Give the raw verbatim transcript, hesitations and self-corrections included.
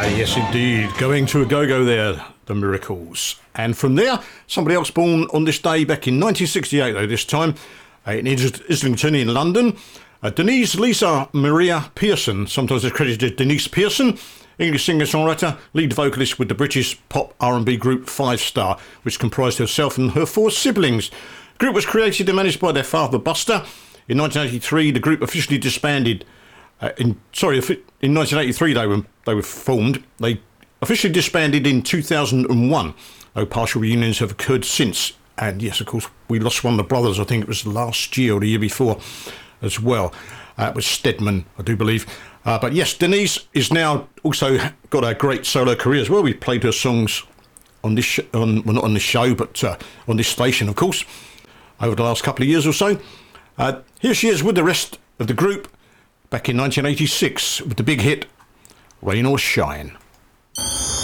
Yes, indeed. Going to a go-go there, the Miracles. And from there, somebody else born on this day back in nineteen sixty-eight, though, this time, uh, in Is- Islington in London. Uh, Denise Lisa Maria Pearson, sometimes accredited Denise Pearson, English singer-songwriter, lead vocalist with the British pop R and B group Five Star, which comprised herself and her four siblings. The group was created and managed by their father, Buster. In nineteen eighty-three, the group officially disbanded. Uh, in sorry, in nineteen eighty-three they were they were formed. They officially disbanded in two thousand one. Though partial reunions have occurred since. And yes, of course, we lost one of the brothers. I think it was last year or the year before, as well. Uh, it was Stedman, I do believe. Uh, but yes, Denise is now also got a great solo career as well. We've played her songs on this sh- on well, not on this show, but uh, on this station, of course, over the last couple of years or so. Uh, here she is with the rest of the group back in nineteen eighty-six with the big hit Rain or Shine.